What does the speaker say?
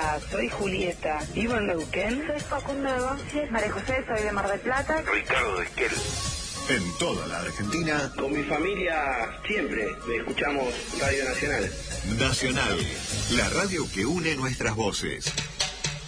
Hola, soy Julieta, vivo en Neuquén. Soy Facundo. María José, soy de Mar del Plata. Ricardo de Esquel. En toda la Argentina. Con mi familia siempre escuchamos Radio Nacional. Nacional, la radio que une nuestras voces.